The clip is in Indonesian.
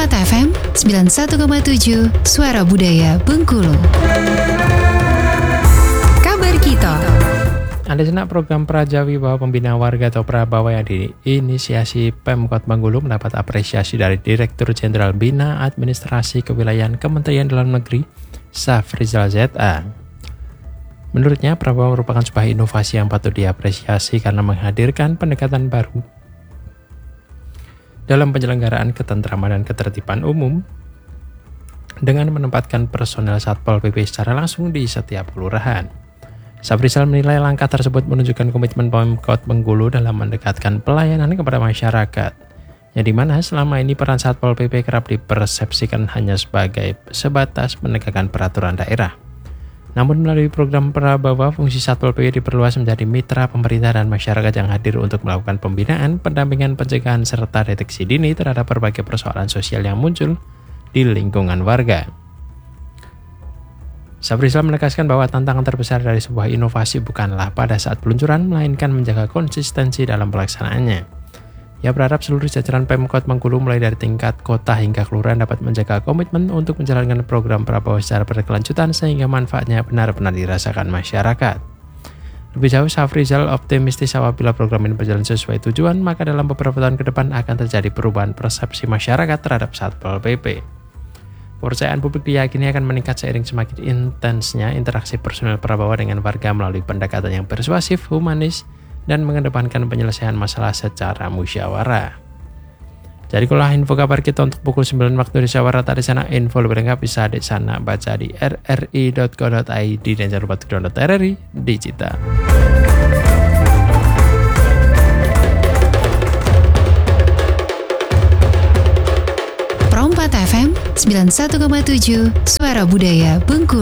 FM 91,7 Suara Budaya Bengkulu. Kabar kita. Anda simak program Prajawibawa Pembina Warga atau Prabawa yang diinisiasi Pemkot Bengkulu mendapat apresiasi dari Direktur Jenderal Bina Administrasi Kewilayahan Kementerian Dalam Negeri, Safrizal ZA. Menurutnya, Prabawa merupakan sebuah inovasi yang patut diapresiasi karena menghadirkan pendekatan baru dalam penyelenggaraan ketentraman dan ketertiban umum dengan menempatkan personel Satpol PP secara langsung di setiap kelurahan. Safrizal menilai langkah tersebut menunjukkan komitmen Pemkot Bengkulu dalam mendekatkan pelayanan kepada masyarakat, yang dimana selama ini peran Satpol PP kerap dipersepsikan hanya sebagai sebatas menegakkan peraturan daerah. Namun melalui program Prabawa, fungsi Satpol PP diperluas menjadi mitra pemerintah dan masyarakat yang hadir untuk melakukan pembinaan, pendampingan, pencegahan, serta deteksi dini terhadap berbagai persoalan sosial yang muncul di lingkungan warga. Safrizal menegaskan bahwa tantangan terbesar dari sebuah inovasi bukanlah pada saat peluncuran, melainkan menjaga konsistensi dalam pelaksanaannya. Ia berharap seluruh jajaran Pemkot Bengkulu mulai dari tingkat kota hingga kelurahan dapat menjaga komitmen untuk menjalankan program Prabawa secara berkelanjutan sehingga manfaatnya benar-benar dirasakan masyarakat. Lebih jauh, Safrizal optimistis apabila program ini berjalan sesuai tujuan, maka dalam beberapa tahun ke depan akan terjadi perubahan persepsi masyarakat terhadap Satpol PP. Kepercayaan publik diyakini akan meningkat seiring semakin intensnya interaksi personel Prabawa dengan warga melalui pendekatan yang persuasif, humanis, dan mengedepankan penyelesaian masalah secara musyawarah. Jadi itulah info kabar kita untuk pukul 9 waktu Indonesia Barat. Di sana info lebih lengkap bisa di sana baca di rri.co.id dan jangan lupa download RRI Digital. Pro 4 FM 91,7 Suara Budaya Bengkulu.